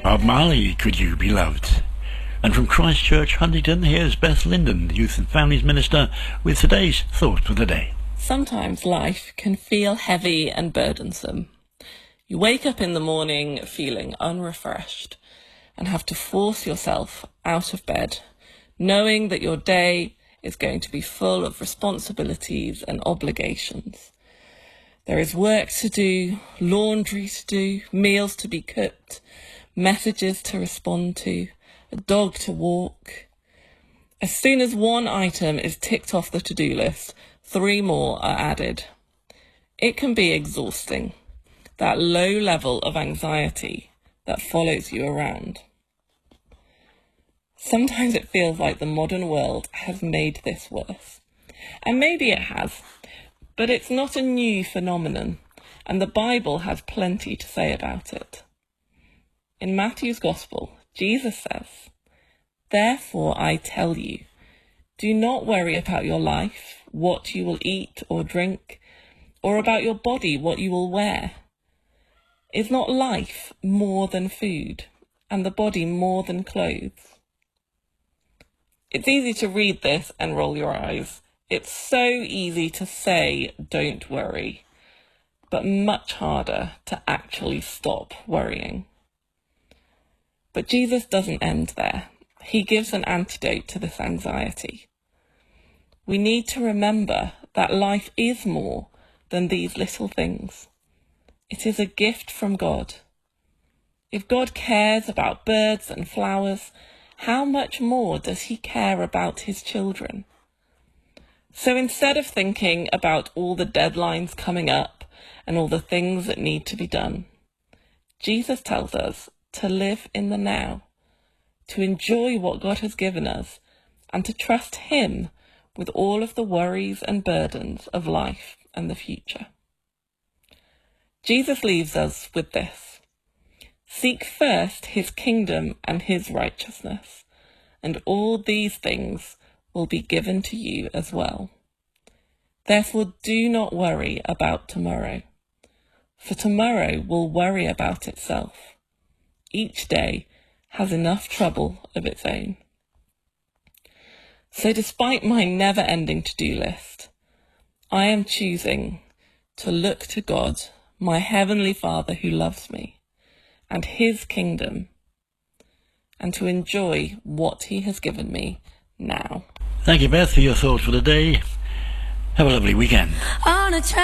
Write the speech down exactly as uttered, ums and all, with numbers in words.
Bob Marley, Could You Be Loved? And from Christchurch, Huntingdon, here's Beth Linden, the Youth and Families Minister, with today's Thought for the Day. Sometimes life can feel heavy and burdensome. You wake up in the morning feeling unrefreshed and have to force yourself out of bed, knowing that your day is going to be full of responsibilities and obligations. There is work to do, laundry to do, meals to be cooked, messages to respond to, a dog to walk. As soon as one item is ticked off the to-do list, three more are added. It can be exhausting, that low level of anxiety that follows you around. Sometimes it feels like the modern world has made this worse. And maybe it has, but it's not a new phenomenon, and the Bible has plenty to say about it. In Matthew's Gospel, Jesus says, "Therefore I tell you, do not worry about your life, what you will eat or drink, or about your body, what you will wear. Is not life more than food, and the body more than clothes?" It's easy to read this and roll your eyes. It's so easy to say, don't worry, but much harder to actually stop worrying. But Jesus doesn't end there. He gives an antidote to this anxiety. We need to remember that life is more than these little things. It is a gift from God. If God cares about birds and flowers, how much more does he care about his children? So instead of thinking about all the deadlines coming up and all the things that need to be done, Jesus tells us to live in the now, to enjoy what God has given us, and to trust him with all of the worries and burdens of life and the future. Jesus leaves us with this: seek first his kingdom and his righteousness, and all these things will be given to you as well. Therefore do not worry about tomorrow, for tomorrow will worry about itself. Each day has enough trouble of its own. So despite my never-ending to-do list, I am choosing to look to God, my Heavenly Father who loves me, and his kingdom, and to enjoy what he has given me now. Thank you, Beth, for your thought for the day. Have a lovely weekend. On a